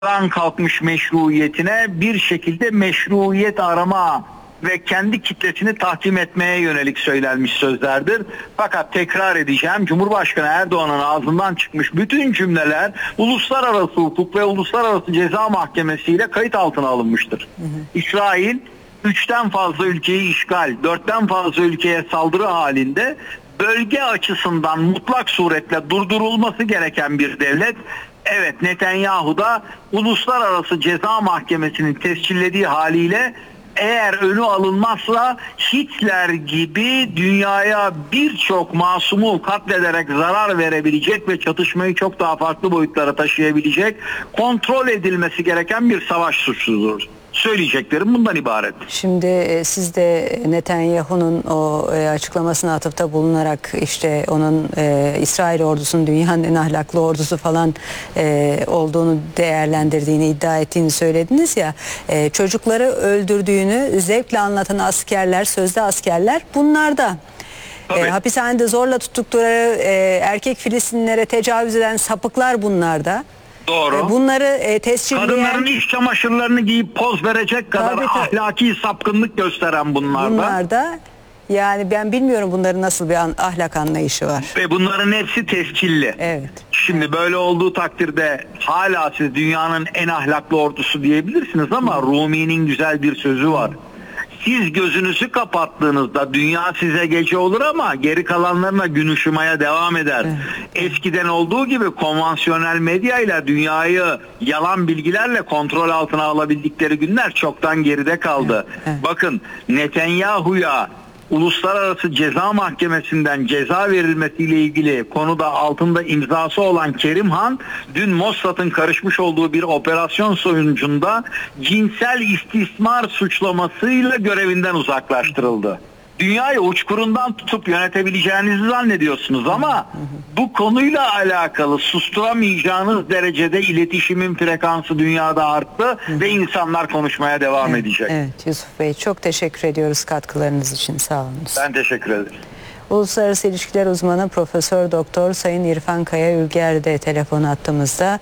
kalkmış meşruiyetine bir şekilde meşruiyet arama ve kendi kitlesini tahkim etmeye yönelik söylenmiş sözlerdir. Fakat tekrar edeceğim, Cumhurbaşkanı Erdoğan'ın ağzından çıkmış bütün cümleler uluslararası hukuk ve uluslararası ceza mahkemesi ile kayıt altına alınmıştır. İsrail 3'ten fazla ülkeyi işgal, 4'ten fazla ülkeye saldırı halinde bölge açısından mutlak suretle durdurulması gereken bir devlet. Evet, Netanyahu da uluslararası ceza mahkemesinin tescillediği haliyle eğer önü alınmazsa Hitler gibi dünyaya birçok masumu katlederek zarar verebilecek ve çatışmayı çok daha farklı boyutlara taşıyabilecek, kontrol edilmesi gereken bir savaş suçlusudur. Söyleyeceklerim bundan ibaret. Şimdi siz de Netanyahu'nun o açıklamasına atıfta bulunarak işte onun İsrail ordusunun dünyanın en ahlaklı ordusu falan olduğunu değerlendirdiğini, iddia ettiğini söylediniz ya. Çocukları öldürdüğünü zevkle anlatan askerler, sözde askerler bunlar da. Hapishanede zorla tuttukları erkek Filistinlilere tecavüz eden sapıklar bunlar da. Doğru. Bunları tescilleyen... Kadınların iç çamaşırlarını giyip poz verecek kadar ahlaki sapkınlık gösteren bunlar da. Bunlar da. Yani ben bilmiyorum bunların nasıl bir ahlak anlayışı var. Ve bunların hepsi tescilli. Evet. Şimdi böyle olduğu takdirde hala siz dünyanın en ahlaklı ordusu diyebilirsiniz ama Rumi'nin güzel bir sözü var. Siz gözünüzü kapattığınızda dünya size gece olur ama geri kalanlarına gün ışımaya devam eder. Eskiden olduğu gibi konvansiyonel medyayla dünyayı yalan bilgilerle kontrol altına alabildikleri günler çoktan geride kaldı. Bakın, Netanyahu'ya Uluslararası Ceza Mahkemesi'nden ceza verilmesiyle ilgili konuda altında imzası olan Kerim Han, dün Mossad'ın karışmış olduğu bir operasyon sonucunda cinsel istismar suçlamasıyla görevinden uzaklaştırıldı. Dünyayı uçkurundan tutup yönetebileceğinizi zannediyorsunuz ama bu konuyla alakalı susturamayacağınız derecede iletişimin frekansı dünyada arttı ve insanlar konuşmaya devam edecek. Evet Yusuf Bey, çok teşekkür ediyoruz katkılarınız için, sağ olun. Ben teşekkür ederim. Uluslararası İlişkiler Uzmanı Profesör Doktor Sayın İrfan Kaya Ülger de telefon attığımızda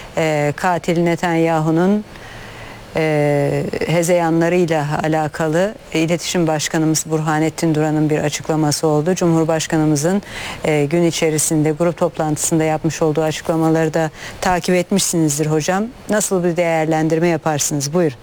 katil Netanyahu'nun hezeyanlarıyla alakalı İletişim Başkanımız Burhanettin Duran'ın bir açıklaması oldu. Cumhurbaşkanımızın gün içerisinde grup toplantısında yapmış olduğu açıklamaları da takip etmişsinizdir hocam. Nasıl bir değerlendirme yaparsınız? Buyurun.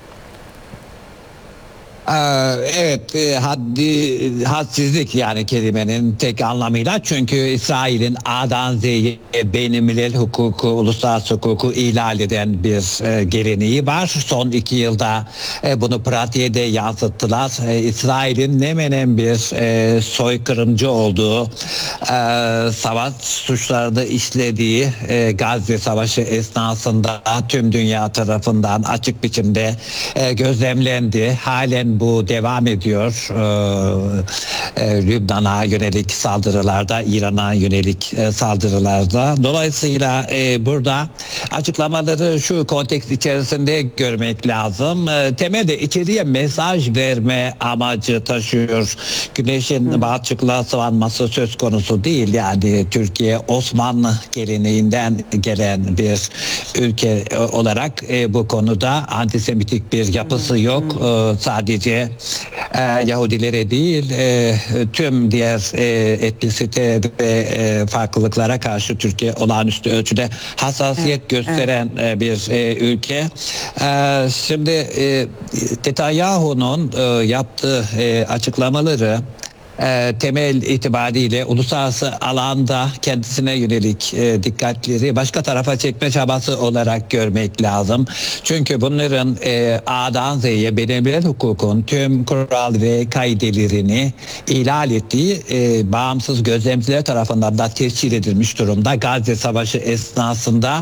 Evet, hadsizlik yani kelimenin tek anlamıyla, çünkü İsrail'in A'dan Z'ye beynimlel hukuku, uluslararası hukuku ihlal eden bir geleneği var. Son 2 yılda bunu pratiğe de yansıttılar. İsrail'in ne menen bir soykırımcı olduğu, savaş suçlarını işlediği Gazze Savaşı esnasında tüm dünya tarafından açık biçimde gözlemlendi. Halen bu devam ediyor. Lübnan'a yönelik saldırılarda, İran'a yönelik saldırılarda. Dolayısıyla burada açıklamaları şu kontekst içerisinde görmek lazım. Temelde içeriye mesaj verme amacı taşıyor. Güneşin batçıklığa sıvanması söz konusu değil. Yani Türkiye Osmanlı geleneğinden gelen bir ülke olarak bu konuda antisemitik bir yapısı yok. Sadece Yahudilere değil, tüm diğer etnisite ve farklılıklara karşı Türkiye olağanüstü ölçüde hassasiyet gösteren bir ülke. Şimdi Netanyahu'nun yaptığı açıklamaları temel itibariyle uluslararası alanda kendisine yönelik dikkatleri başka tarafa çekme çabası olarak görmek lazım. Çünkü bunların A'dan Z'ye beynimlel hukukun tüm kural ve kaidelerini ihlal ettiği bağımsız gözlemciler tarafından da tescil edilmiş durumda. Gazze Savaşı esnasında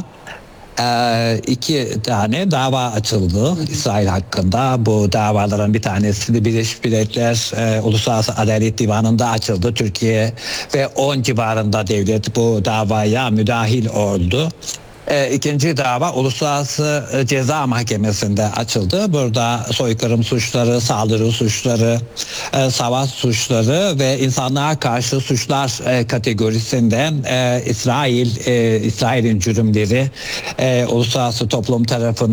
2 tane dava açıldı İsrail hakkında. Bu davaların bir tanesi Birleşmiş Milletler Uluslararası Adalet Divanı'nda açıldı. Türkiye ve 10 civarında devlet bu davaya müdahil oldu. İkinci dava Uluslararası Ceza Mahkemesi'nde açıldı. Burada soykırım suçları, saldırı suçları, savaş suçları ve insanlığa karşı suçlar kategorisinden İsrail'in cürümleri uluslararası toplum tarafından